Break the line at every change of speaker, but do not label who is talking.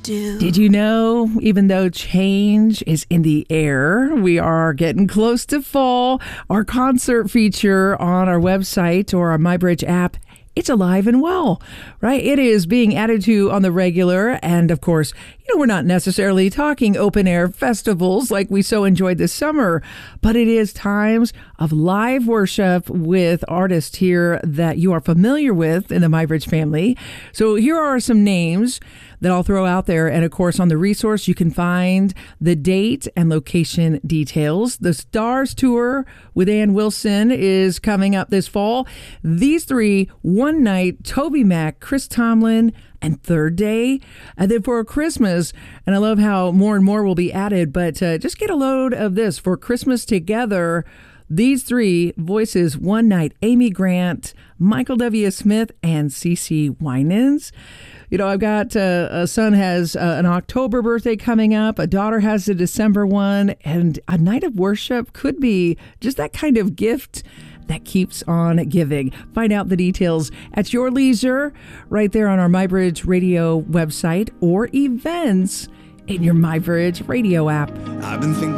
do.
Did you know, even though change is in the air, we are getting close to fall? Our concert feature on our website or our MyBridge app, it's alive and well, right? It is being added to on the regular. And of course, we're not necessarily talking open air festivals like we so enjoyed this summer, but it is times of live worship with artists here that you are familiar with in the MyBridge family. So here are some names that I'll throw out there. And of course, on the resource, you can find the date and location details. The Stars Tour with Ann Wilson is coming up this fall. These three, one night, Toby Mac, Chris Tomlin, and Third Day. And then for Christmas, and I love how more and more will be added, but just get a load of this. For Christmas Together, these three voices, one night, Amy Grant, Michael W. Smith, and CeCe Winans. I've got a son has an October birthday coming up. A daughter has a December one. And a night of worship could be just that kind of gift that keeps on giving. Find out the details at your leisure right there on our MyBridge Radio website or events in your MyBridge Radio app.
I've been thinking